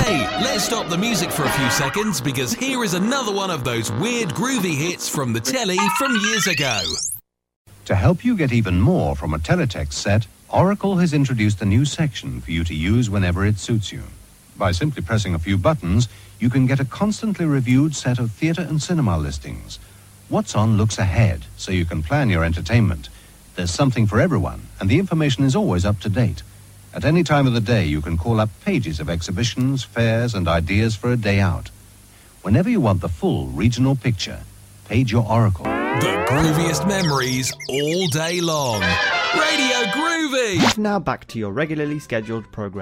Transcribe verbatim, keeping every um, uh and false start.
Hey, let's stop the music for a few seconds because here is another one of those weird groovy hits from the telly from years ago. To help you get even more from a teletext set, Oracle has introduced a new section for you to use whenever it suits you. By simply pressing a few buttons, you can get a constantly reviewed set of theatre and cinema listings. What's on looks ahead, so you can plan your entertainment. There's something for everyone, and the information is always up to date. At any time of the day, you can call up pages of exhibitions, fairs, and ideas for a day out. Whenever you want the full regional picture, page your Oracle. The grooviest memories all day long. Radio Groovy! Now back to your regularly scheduled programme.